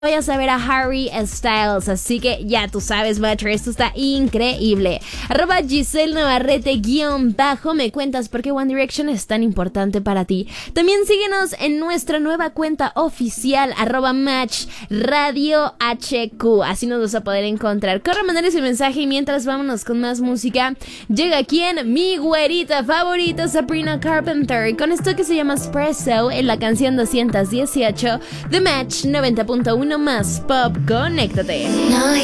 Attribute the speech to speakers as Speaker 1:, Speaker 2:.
Speaker 1: vayas a ver a Harry Styles, así que ya tú sabes, macho, esto está increíble. @Giselle Navarrete _ me cuentas por qué One Direction es tan importante para ti. También síguenos en nuestra nueva cuenta oficial @Match Radio HQ, así nos vas a poder encontrar. Corre a mandar ese mensaje y mientras vámonos con más música. Llega quien, mi güerita favorita, Sabrina Carpenter, con esto que se llama Espresso en la canción 218 de Match 90.1 más pop. Conéctate.
Speaker 2: No.